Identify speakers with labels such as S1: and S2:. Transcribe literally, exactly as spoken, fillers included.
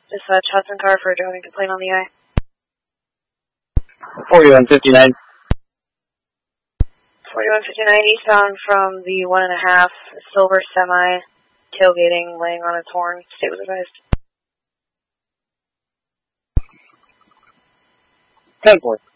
S1: Dispatch Hudson car for a driving complaint on the I.
S2: forty-one fifty-nine.
S1: forty-one fifty-nine eastbound from the one and a half silver semi, tailgating, laying on its horn. State was advised.
S2: ten four.